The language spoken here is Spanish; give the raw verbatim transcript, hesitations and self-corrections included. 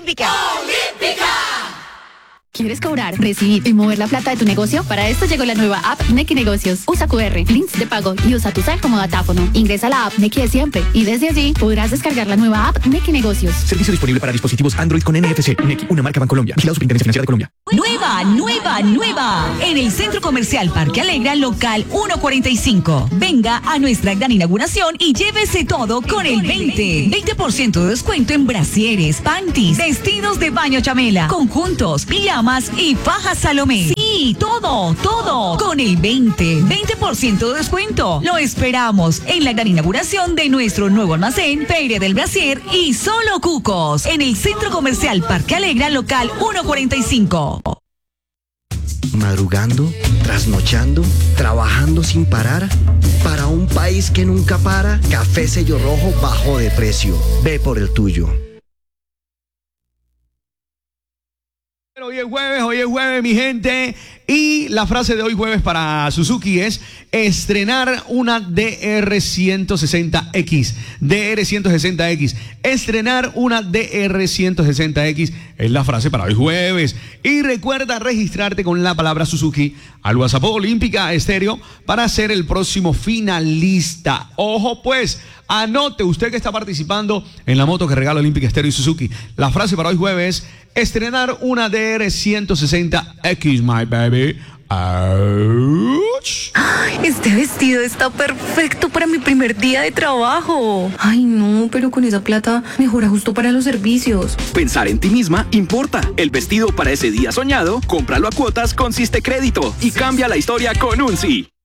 Olímpica. ¡Olímpica! ¿Quieres cobrar, recibir y mover la plata de tu negocio? Para esto llegó la nueva app Nequi Negocios. Usa cu erre, links de pago y usa tu cel como datáfono. Ingresa a la app Nequi de siempre y desde allí podrás descargar la nueva app Nequi Negocios. Servicio disponible para dispositivos Android con N F C. Nequi, una marca Bancolombia. Vigilado Superintendencia Financiera de Colombia. Nueva, nueva, nueva. En el Centro Comercial Parque Alegra, local ciento cuarenta y cinco. Venga a nuestra gran inauguración y llévese todo con el veinte. veinte por ciento de descuento en brasieres, panties, vestidos de baño chamela, conjuntos, pijamas y fajas Salomé. Sí, todo, todo con el veinte. veinte por ciento de descuento. Lo esperamos en la gran inauguración de nuestro nuevo almacén, Feria del Brasier y Solo Cucos. En el Centro Comercial Parque Alegra, local ciento cuarenta y cinco. Madrugando, trasnochando, trabajando sin parar. Para un país que nunca para, Café Sello Rojo bajó de precio. Ve por el tuyo. Hoy es jueves, hoy es jueves, mi gente. Y la frase de hoy jueves para Suzuki es estrenar una D R ciento sesenta X. D R ciento sesenta X. Estrenar una D R ciento sesenta X es la frase para hoy jueves. Y recuerda registrarte con la palabra Suzuki al WhatsApp Olímpica Estéreo para ser el próximo finalista. Ojo pues, anote usted que está participando en la moto que regala Olímpica Estéreo y Suzuki. La frase para hoy jueves es estrenar una D R ciento sesenta X, my baby. Ouch. Este vestido está perfecto para mi primer día de trabajo. Ay, no, pero con esa plata mejora justo para los servicios. Pensar en ti misma importa. El vestido para ese día soñado, cómpralo a cuotas con Siste Crédito y cambia la historia con un sí.